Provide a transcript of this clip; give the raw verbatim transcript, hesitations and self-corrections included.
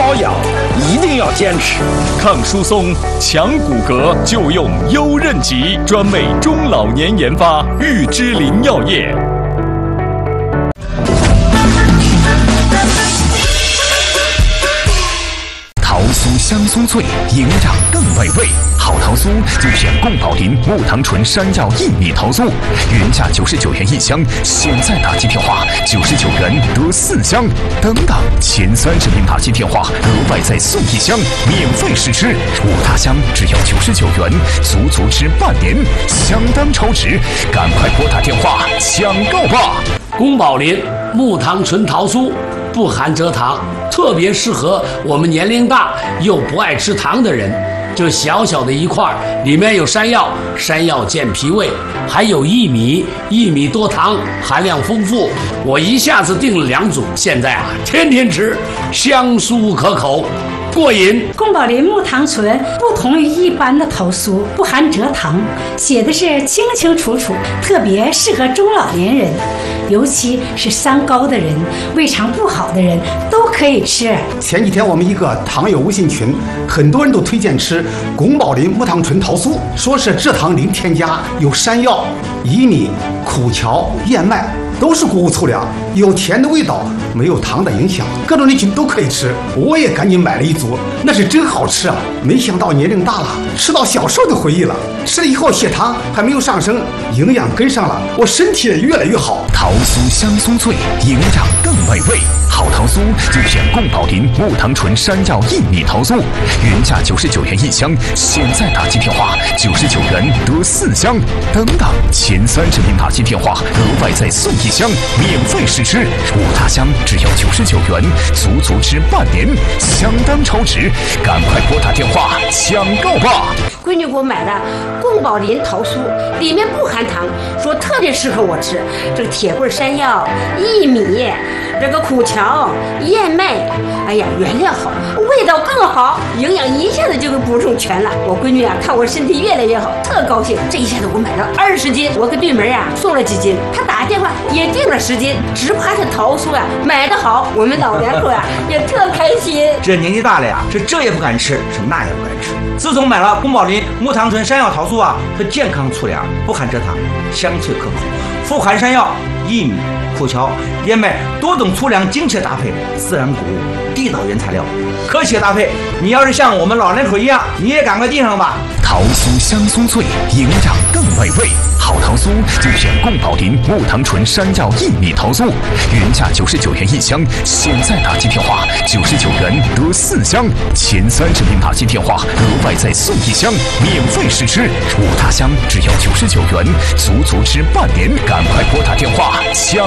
保养，一定要坚持。 抗疏松、强骨骼，就用优韧吉，专为中老年研发，玉芝林药业。 桃酥香酥脆，营养更美味。好桃酥就选贡宝林木糖醇山药薏米桃酥，原价九十九元一箱，现在打击电话九十九元得四箱，等等前三十名打击电话额外再送一箱，免费试吃。五大箱只要九十九元，足足吃半年，相当超值，赶快拨打电话抢购吧！ 宫保林木糖醇桃酥不含蔗糖，特别适合我们年龄大又不爱吃糖的人。就小小的一块，里面有山药，山药健脾胃，还有薏米，薏米多糖，含量丰富。我一下子订了两组，现在啊天天吃，香酥可口，过瘾。 宫保林木糖醇不同于一般的桃酥，不含蔗糖，写的是清清楚楚，特别适合中老年人，尤其是三高的人、胃肠不好的人都可以吃。 前几天我们一个糖友微信群，很多人都推荐吃宫保林木糖醇桃酥，说是蔗糖零添加，有山药、薏米、苦荞、燕麦，都是谷物粗粮，有甜的味道，没有糖的影响，各种人群都可以吃。我也赶紧买了一组，那是真好吃啊！没想到年龄大了，吃到小时候的回忆了。吃了以后血糖还没有上升，营养跟上了，我身体也越来越好。 桃酥香酥脆，营养更美味。好桃酥就选贡宝林木糖醇山药薏米桃酥，原价九十九元一箱，现在打击电话九十九元得四箱，等等前三十名打击电话额外再送一箱，免费试吃。五大箱只要九十九元，足足吃半年，相当超值，赶快拨打电话抢购吧！ 闺女给我买的贡宝林桃酥，里面不含糖，说特别适合我吃。这个铁棍山药、薏米，这个苦荞、燕麦，哎呀，原料好，味道更好，营养一下子就给补充全了。我闺女啊，看我身体越来越好，特高兴。这一下子我买了二十斤，我给对门啊送了几斤，她打电话也订了十斤，只怕这桃酥呀、啊、买得好，我们老两口呀、啊、也特开心。 这年纪大了呀，是这也不敢吃，是那也不敢吃。自从买了宫保林木糖醇山药桃酥啊，它健康粗粮，不含蔗糖，香脆可口，富含山药、薏米、苦荞、燕麦多种粗粮精确搭配，自然谷物，地道原材料，科学搭配。你要是像我们老两口一样，你也赶快订上吧。 桃酥香酥脆，营养更美味。好桃酥就选贡宝林木糖醇山药薏米桃酥，原价九十九元一箱，现在打击电话九十九元得四箱，前三十名打击电话额外再送一箱，免费试吃。五大箱只要九十九元，足足吃半年，赶快拨打电话抢